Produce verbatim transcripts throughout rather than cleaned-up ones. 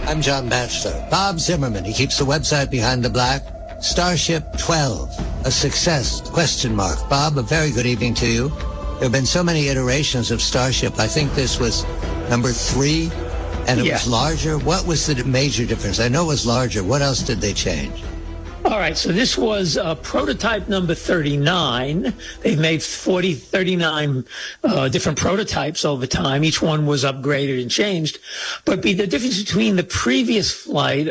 I'm John Batchelor. Bob Zimmerman, he keeps the website Behind the Black. Starship twelve, a success, question mark. Bob, a very good evening to you. There have been so many iterations of Starship. I think this was number three, and it Yes. was larger. What was the major difference? I know it was larger. What else did they change? All right, so this was uh, prototype number thirty-nine. They've made forty, thirty-nine uh, different prototypes over time. Each one was upgraded and changed. But be the difference between the previous flight,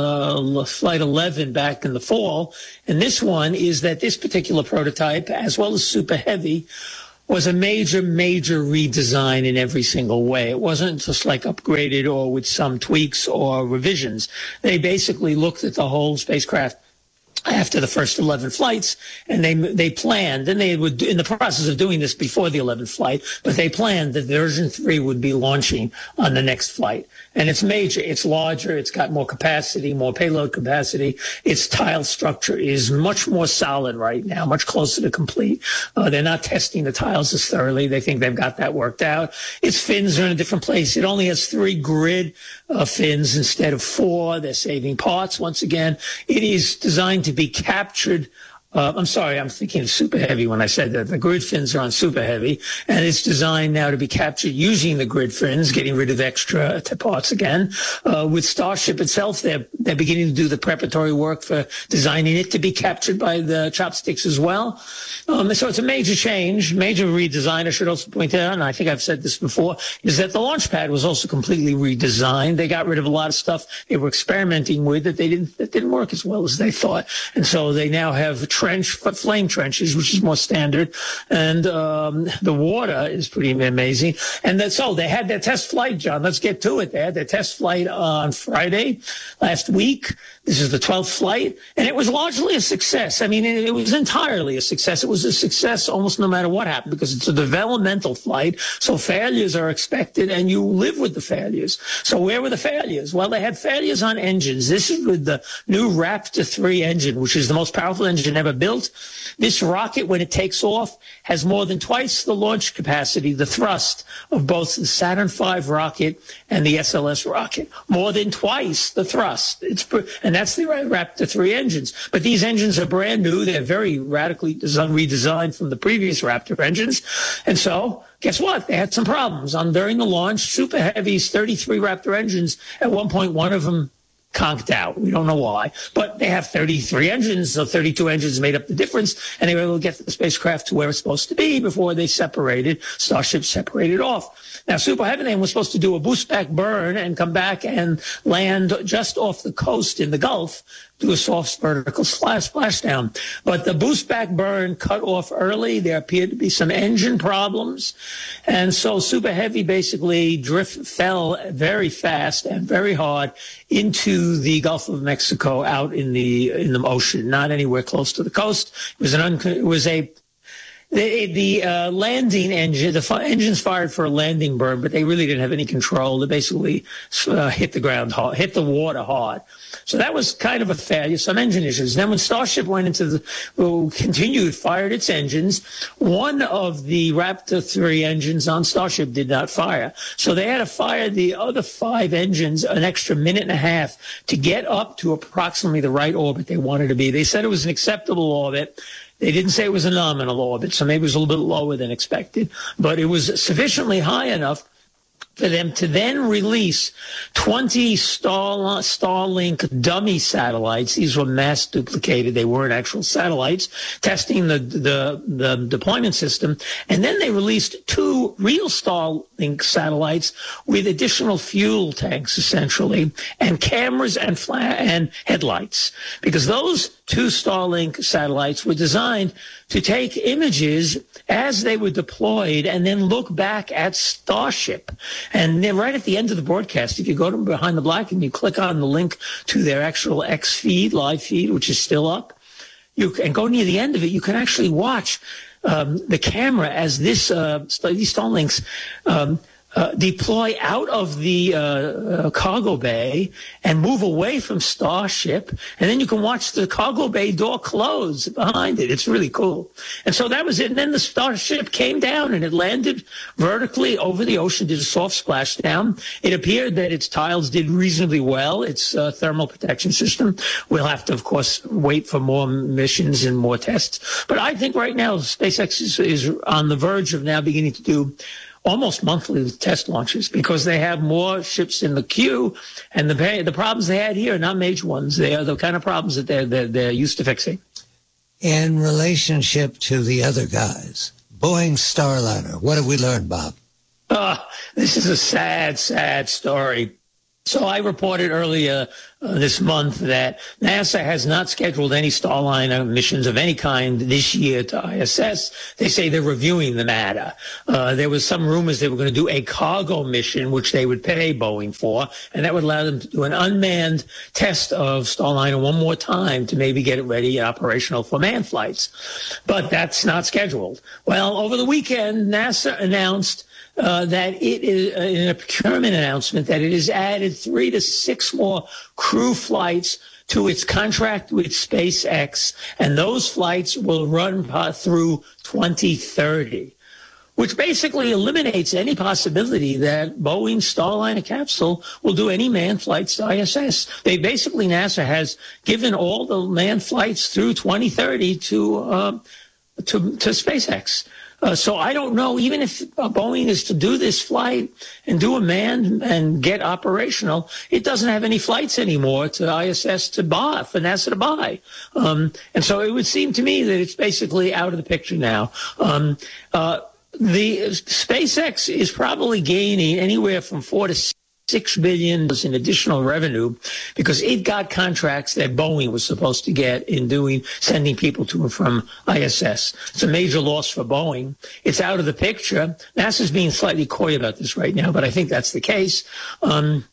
uh, flight eleven back in the fall, and this one is that this particular prototype, as well as Super Heavy, was a major, major redesign in every single way. It wasn't just like upgraded or with some tweaks or revisions. They basically looked at the whole spacecraft after the first eleven flights, and they they planned, and they would, in the process of doing this before the eleventh flight, but they planned that version three would be launching on the next flight. And it's major, it's larger, it's got more capacity, more payload capacity. Its tile structure is much more solid right now, much closer to complete. Uh, they're not testing the tiles as thoroughly. They think they've got that worked out. Its fins are in a different place. It only has three grid uh, fins instead of four. They're saving parts once again. It is designed to be captured. Uh, I'm sorry, I'm thinking of Super Heavy when I said that. The grid fins are on Super Heavy, and it's designed now to be captured using the grid fins, getting rid of extra parts again. Uh, with Starship itself, they're, they're beginning to do the preparatory work for designing it to be captured by the chopsticks as well. Um, so it's a major change, major redesign. I should also point out, and I think I've said this before, is that the launch pad was also completely redesigned. They got rid of a lot of stuff they were experimenting with that they didn't, that didn't work as well as they thought. And so they now have trench, flame trenches, which is more standard. And um, the water is pretty amazing. And that's so they had their test flight, John. Let's get to it. They had their test flight on Friday last week. This is the twelfth flight, and it was largely a success. I mean, it, it was entirely a success. It was a success almost no matter what happened because it's a developmental flight, so failures are expected, and you live with the failures. So where were the failures? Well, they had failures on engines. This is with the new Raptor three engine, which is the most powerful engine ever built. This rocket, when it takes off, has more than twice the launch capacity, the thrust of both the Saturn five rocket and the S L S rocket. More than twice the thrust. It's and that's the Raptor three engines. But these engines are brand new. They're very radically design, redesigned from the previous Raptor engines. And so, guess what? They had some problems. On during the launch, Super Heavy's thirty-three Raptor engines, at one point, one of them conked out. We don't know why. But they have thirty-three engines, so thirty-two engines made up the difference, and they were able to get the spacecraft to where it's supposed to be before they separated. Starship separated off. Now, Super Heavy was supposed to do a boost back burn and come back and land just off the coast in the Gulf, do a soft vertical splash, splashdown. But the boost back burn cut off early. There appeared to be some engine problems. And so Super Heavy basically drift fell very fast and very hard into the Gulf of Mexico out in the in the ocean, not anywhere close to the coast. It was an un, it was a The, the uh, landing engine, the fi- engines fired for a landing burn, but they really didn't have any control. They basically uh, hit the ground hard, hit the water hard. So that was kind of a failure, some engine issues. Then when Starship went into the, well, continued, fired its engines, one of the Raptor three engines on Starship did not fire. So they had to fire the other five engines an extra minute and a half to get up to approximately the right orbit they wanted to be. They said it was an acceptable orbit. They didn't say it was a nominal orbit, so maybe it was a little bit lower than expected, but it was sufficiently high enough for them to then release twenty Star, Starlink dummy satellites. These were mass duplicated. They weren't actual satellites, testing the, the, the deployment system. And then they released two real Starlink satellites with additional fuel tanks, essentially, and cameras and fla- and headlights, because those two Starlink satellites were designed to take images as they were deployed and then look back at Starship. And then right at the end of the broadcast, if you go to Behind the Black and you click on the link to their actual X feed, live feed, which is still up, you and go near the end of it, you can actually watch um, the camera as this uh, these Starlinks um, uh, deploy out of the uh, uh, cargo bay and move away from Starship, and then you can watch the cargo bay door close behind it. It's really cool. And so that was it. And then the Starship came down, and it landed vertically over the ocean, did a soft splashdown. It appeared that its tiles did reasonably well, its uh, thermal protection system. We'll have to, of course, wait for more missions and more tests. But I think right now SpaceX is, is on the verge of now beginning to do almost monthly test launches because they have more ships in the queue, and the the problems they had here are not major ones. They are the kind of problems that they're, they're, they're used to fixing. In relationship to the other guys, Boeing Starliner, what have we learned, Bob? Uh, this is a sad, sad story. So I reported earlier uh, this month that NASA has not scheduled any Starliner missions of any kind this year to I S S. They say they're reviewing the matter. Uh, there was some rumors they were going to do a cargo mission, which they would pay Boeing for, and that would allow them to do an unmanned test of Starliner one more time to maybe get it ready and operational for manned flights. But that's not scheduled. Well, over the weekend, NASA announced Uh, that it is, uh, in a procurement announcement, that it has added three to six more crew flights to its contract with SpaceX, and those flights will run uh, through twenty thirty, which basically eliminates any possibility that Boeing's Starliner capsule will do any manned flights to I S S. They basically, NASA has given all the manned flights through twenty thirty to uh, to, to SpaceX. Uh, so I don't know, even if uh, Boeing is to do this flight and do a man and get operational, it doesn't have any flights anymore to I S S to buy, for NASA to buy. Um, and so it would seem to me that it's basically out of the picture now. Um, uh, the SpaceX is probably gaining anywhere from four to six. Six billion dollars in additional revenue because it got contracts that Boeing was supposed to get in doing sending people to and from I S S. It's a major loss for Boeing. It's out of the picture. NASA's being slightly coy about this right now, but I think that's the case. Um,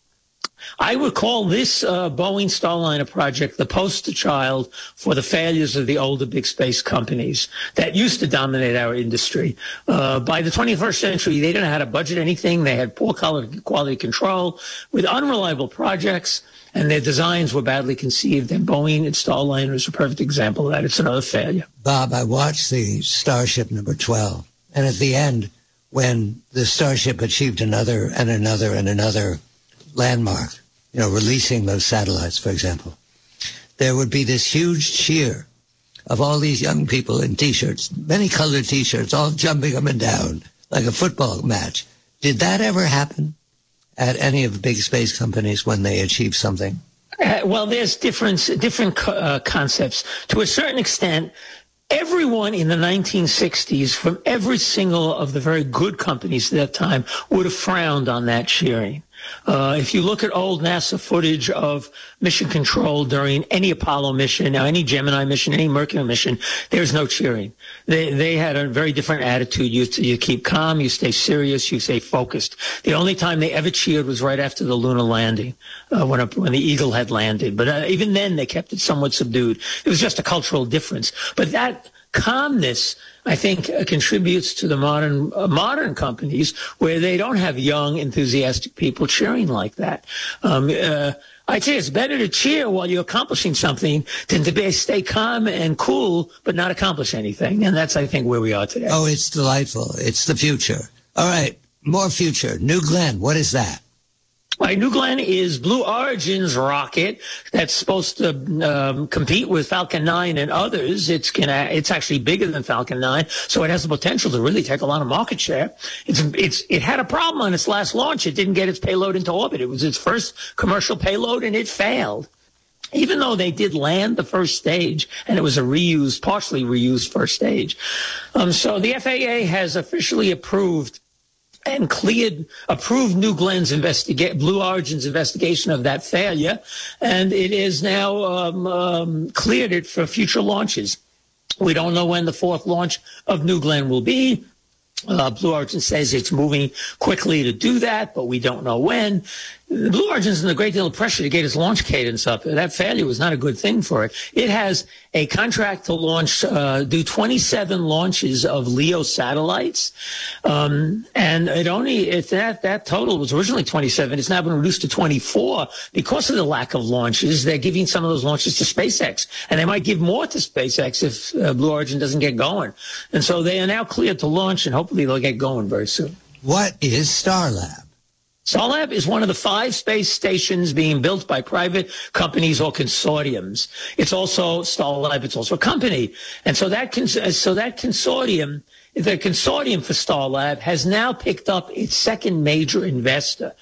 I would call this uh, Boeing Starliner project the poster child for the failures of the older big space companies that used to dominate our industry. Uh, by the twenty-first century, they didn't know how to budget anything. They had poor quality control with unreliable projects, and their designs were badly conceived. And Boeing and Starliner is a perfect example of that. It's another failure. Bob, I watched the Starship number twelve, and at the end, when the Starship achieved another and another and another landmark, you know, releasing those satellites, for example, there would be this huge cheer of all these young people in T-shirts, many colored T-shirts, all jumping up and down like a football match. Did that ever happen at any of the big space companies when they achieve something? Uh, well, there's different, different uh, concepts. To a certain extent, everyone in the nineteen sixties from every single of the very good companies at that time would have frowned on that cheering. Uh, if you look at old NASA footage of mission control during any Apollo mission, now any Gemini mission, any Mercury mission, there's no cheering. They they had a very different attitude. You, you keep calm, you stay serious, you stay focused. The only time they ever cheered was right after the lunar landing, uh, when, a, when the Eagle had landed. But uh, even then, they kept it somewhat subdued. It was just a cultural difference. But that calmness, I think, uh, contributes to the modern uh, modern companies where they don't have young, enthusiastic people cheering like that. Um, uh, I'd say it's better to cheer while you're accomplishing something than to be, stay calm and cool but not accomplish anything. And that's, I think, where we are today. Oh, it's delightful. It's the future. All right, more future. New Glenn, what is that? Right, New Glenn is Blue Origin's rocket that's supposed to um, compete with Falcon nine and others. It's gonna, it's actually bigger than Falcon nine, so it has the potential to really take a lot of market share. It's, it's, it had a problem on its last launch. It didn't get its payload into orbit. It was its first commercial payload, and it failed. Even though they did land the first stage, and it was a reused, partially reused first stage. Um, so the F A A has officially approved and cleared, approved New Glenn's investigate, Blue Origin's investigation of that failure, and it is now um, um, cleared it for future launches. We don't know when the fourth launch of New Glenn will be. Uh, Blue Origin says it's moving quickly to do that, but we don't know when. Blue Origin's in a great deal of pressure to get its launch cadence up. That failure was not a good thing for it. It has a contract to launch, uh, do twenty-seven launches of LEO satellites. Um, and it only, if that, that total was originally twenty-seven, it's now been reduced to twenty-four because of the lack of launches. They're giving some of those launches to SpaceX, and they might give more to SpaceX if uh, Blue Origin doesn't get going. And so they are now cleared to launch, and hopefully they'll get going very soon. What is Starlab? Starlab is one of the five space stations being built by private companies or consortiums. It's also Starlab. It's also a company. And so that, cons- so that consortium, the consortium for Starlab has now picked up its second major investor.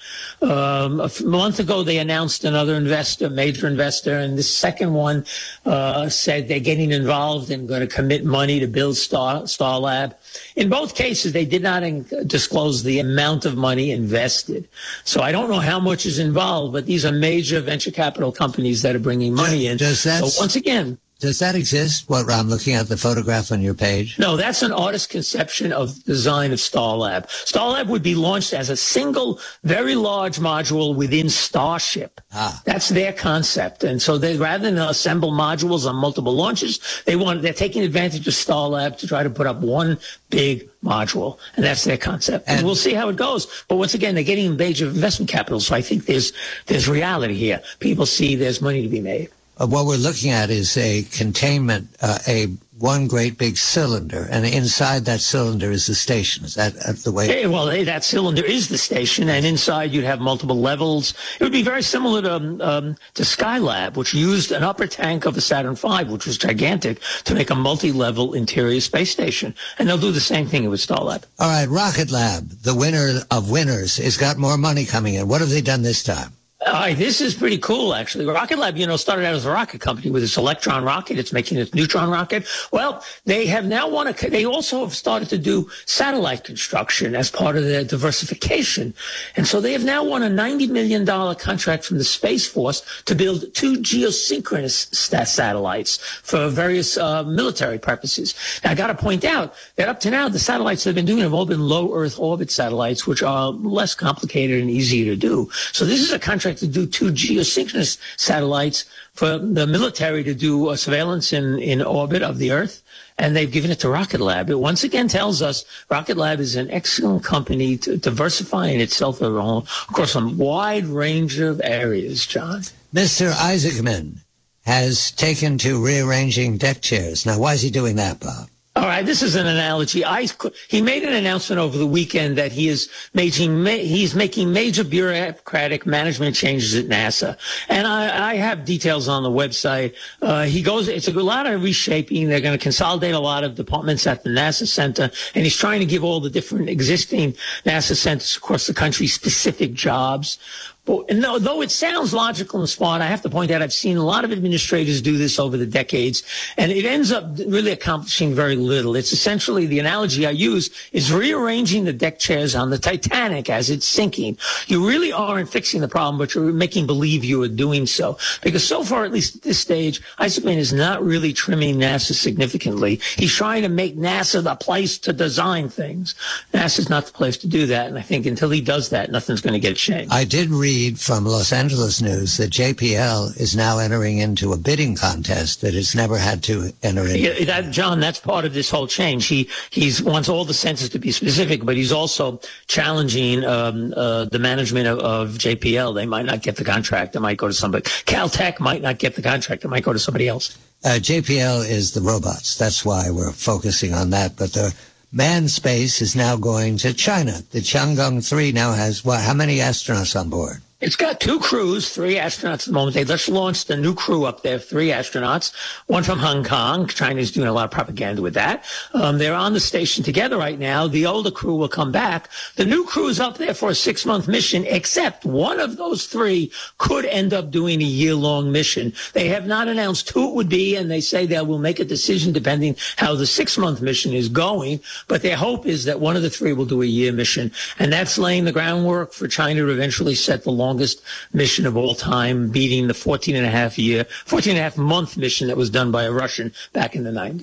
Um, a month ago, they announced another investor, major investor, and the second one uh, said they're getting involved and going to commit money to build Star, Starlab. In both cases, they did not in- disclose the amount of money invested. So I don't know how much is involved, but these are major venture capital companies that are bringing money in. Does that, so once again, does that exist? What I'm looking at the photograph on your page? No, that's an artist's conception of design of Starlab. Starlab would be launched as a single, very large module within Starship. Ah. That's their concept. And so they, rather than assemble modules on multiple launches, they want, they're taking advantage of Starlab to try to put up one big module. And that's their concept. And, and we'll see how it goes. But once again, they're getting major investment capital. So I think there's, there's reality here. People see there's money to be made. Uh, what we're looking at is a containment, uh, a one great big cylinder, and inside that cylinder is the station. Is that uh, the way? Hey, well, hey, that cylinder is the station, and inside you'd have multiple levels. It would be very similar to, um, um, to Skylab, which used an upper tank of the Saturn five, which was gigantic, to make a multi-level interior space station. And they'll do the same thing with Starlab. All right, Rocket Lab, the winner of winners, has got more money coming in. What have they done this time? All right, this is pretty cool, actually. Rocket Lab, you know, started out as a rocket company with its Electron rocket. It's making its neutron rocket. Well, they have now won a, they also have started to do satellite construction as part of their diversification. And so they have now won a ninety million dollars contract from the Space Force to build two geosynchronous satellites for various uh, military purposes. Now, I got to point out that up to now, the satellites they've been doing have all been low Earth orbit satellites, which are less complicated and easier to do. So this is a contract to do two geosynchronous satellites for the military to do uh, surveillance in, in orbit of the Earth, and they've given it to Rocket Lab. It once again tells us Rocket Lab is an excellent company to diversifying itself across a wide range of areas, John. Mister Isaacman has taken to rearranging deck chairs. Now, why is he doing that, Bob? All right, this is an analogy. I, he made an announcement over the weekend that he is making he's making major bureaucratic management changes at NASA, and I, I have details on the website. Uh, he goes, it's a lot of reshaping. They're going to consolidate a lot of departments at the NASA Center, and he's trying to give all the different existing NASA centers across the country specific jobs. And though it sounds logical and smart, I have to point out I've seen a lot of administrators do this over the decades, and it ends up really accomplishing very little. It's essentially, the analogy I use is rearranging the deck chairs on the Titanic as it's sinking. You really aren't fixing the problem, but you're making believe you are doing so. Because so far, at least at this stage, Isaacman is not really trimming NASA significantly. He's trying to make NASA the place to design things. NASA's not the place to do that, and I think until he does that, nothing's going to get changed. I did read from Los Angeles News that J P L is now entering into a bidding contest that it's never had to enter into. Yeah, that, John, that's part of this whole change. He he's wants all the centers to be specific, but he's also challenging um, uh, the management of, of J P L. They might not get the contract. It might go to somebody. Caltech might not get the contract. It might go to somebody else. Uh, J P L is the robots. That's why we're focusing on that. But the manned space is now going to China. The Chang'e three now has, what, how many astronauts on board? It's got two crews, three astronauts at the moment. They just launched a new crew up there, three astronauts, one from Hong Kong. China's doing a lot of propaganda with that. Um, they're on the station together right now. The older crew will come back. The new crew is up there for a six-month mission, except one of those three could end up doing a year-long mission. They have not announced who it would be, and they say they will make a decision depending how the six-month mission is going. But their hope is that one of the three will do a year mission, and that's laying the groundwork for China to eventually set the long longest mission of all time, beating the fourteen and a half year, fourteen and a half month mission that was done by a Russian back in the nineties.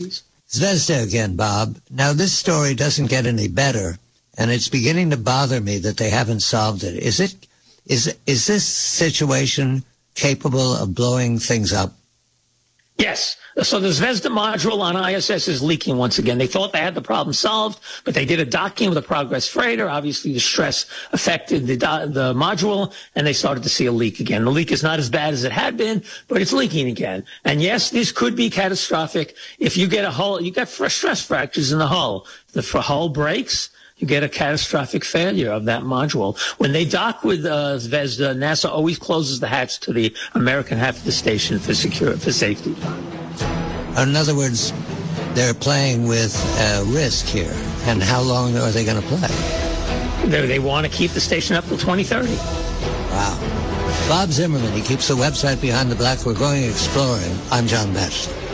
Zvezda again, Bob. Now, this story doesn't get any better, and it's beginning to bother me that they haven't solved it. Is it? Is is this situation capable of blowing things up? Yes. So the Zvezda module on I S S is leaking once again. They thought they had the problem solved, but they did a docking with a Progress freighter. Obviously, the stress affected the do- the module, and they started to see a leak again. The leak is not as bad as it had been, but it's leaking again. And yes, this could be catastrophic. If you get a hull, you got stress fractures in the hull. The hull breaks, you get a catastrophic failure of that module. When they dock with uh, Zvezda, NASA always closes the hatch to the American half of the station for secure for safety. In other words, they're playing with uh, risk here. And how long are they going to play? They, they want to keep the station up till twenty thirty. Wow. Bob Zimmerman, he keeps the website Behind the Black. We're going exploring. I'm John Batchelor.